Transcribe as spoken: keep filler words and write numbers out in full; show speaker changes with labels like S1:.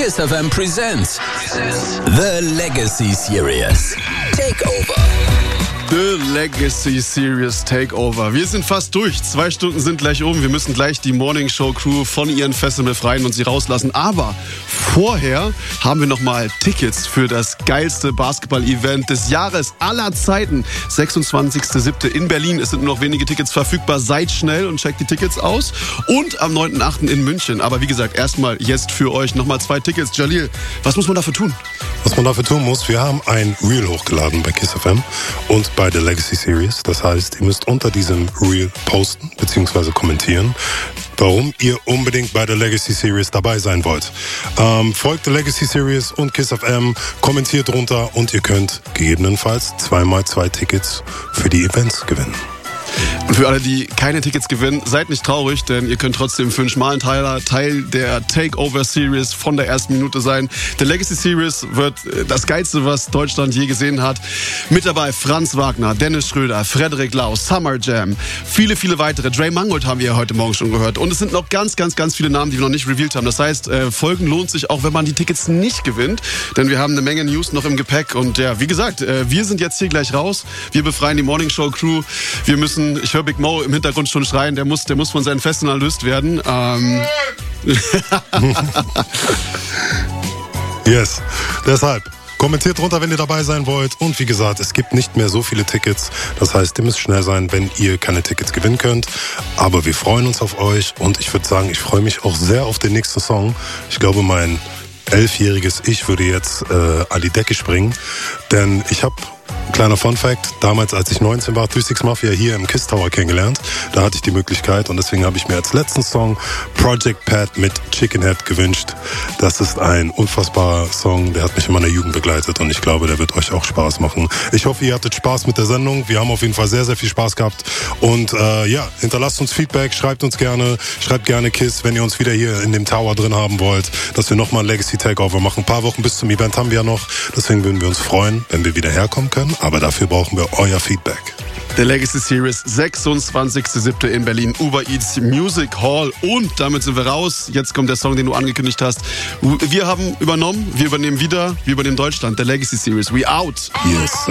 S1: Kiss F M presents The Legacy Series Takeover.
S2: The Legacy Series Takeover. Wir sind fast durch. Zwei Stunden sind gleich um. Wir müssen gleich die Morning Show Crew von ihren Fesseln befreien und sie rauslassen. Aber vorher haben wir nochmal Tickets für das geilste Basketball-Event des Jahres aller Zeiten. sechsundzwanzigster siebter in Berlin. Es sind nur noch wenige Tickets verfügbar. Seid schnell und checkt die Tickets aus. Und am neunten achten in München. Aber wie gesagt, erstmal jetzt für euch nochmal zwei Tickets. Jalil, was muss man dafür tun?
S3: Was man dafür tun muss, wir haben ein Reel hochgeladen bei Kiss F M und bei der Legacy Series. Das heißt, ihr müsst unter diesem Reel posten bzw. kommentieren, warum ihr unbedingt bei der Legacy Series dabei sein wollt. Ähm, folgt der Legacy Series und Kiss F M, kommentiert drunter und ihr könnt gegebenenfalls zweimal zwei Tickets für die Events gewinnen.
S2: Und für alle, die keine Tickets gewinnen, seid nicht traurig, denn ihr könnt trotzdem für einen schmalen Teiler Teil der Takeover-Series von der ersten Minute sein. Der Legacy Series wird das Geilste, was Deutschland je gesehen hat. Mit dabei Franz Wagner, Dennis Schröder, Frederik Lau, Summer Jam, viele, viele weitere. Dre Mangold haben wir ja heute Morgen schon gehört. Und es sind noch ganz, ganz, ganz viele Namen, die wir noch nicht revealed haben. Das heißt, Folgen lohnt sich auch, wenn man die Tickets nicht gewinnt. Denn wir haben eine Menge News noch im Gepäck. Und ja, wie gesagt, wir sind jetzt hier gleich raus. Wir befreien die Morning Show Crew. Wir müssen Ich höre Big Mo im Hintergrund schon schreien, der muss, der muss von seinen Festen erlöst werden. Ähm.
S3: Yes, deshalb. Kommentiert drunter, wenn ihr dabei sein wollt. Und wie gesagt, es gibt nicht mehr so viele Tickets. Das heißt, ihr müsst schnell sein, wenn ihr keine Tickets gewinnen könnt. Aber wir freuen uns auf euch. Und ich würde sagen, ich freue mich auch sehr auf den nächsten Song. Ich glaube, mein elfjähriges Ich würde jetzt äh, an die Decke springen. Denn ich habe... Kleiner Funfact, damals als ich neunzehn war, drei six Mafia hier im Kiss Tower kennengelernt. Da hatte ich die Möglichkeit und deswegen habe ich mir als letzten Song Project Pat mit Chicken Head gewünscht. Das ist ein unfassbarer Song, der hat mich in meiner Jugend begleitet und ich glaube, der wird euch auch Spaß machen. Ich hoffe, ihr hattet Spaß mit der Sendung. Wir haben auf jeden Fall sehr, sehr viel Spaß gehabt und äh, ja, hinterlasst uns Feedback, schreibt uns gerne, schreibt gerne Kiss, wenn ihr uns wieder hier in dem Tower drin haben wollt, dass wir nochmal ein Legacy Takeover machen. Ein paar Wochen bis zum Event haben wir ja noch, deswegen würden wir uns freuen, wenn wir wieder herkommen können. Aber dafür brauchen wir euer Feedback.
S2: Der Legacy Series, sechsundzwanzigster siebter in Berlin, Uber Eats Music Hall. Und damit sind wir raus. Jetzt kommt der Song, den du angekündigt hast. Wir haben übernommen, wir übernehmen wieder, wir übernehmen Deutschland. Der Legacy Series, we out.
S3: Yes,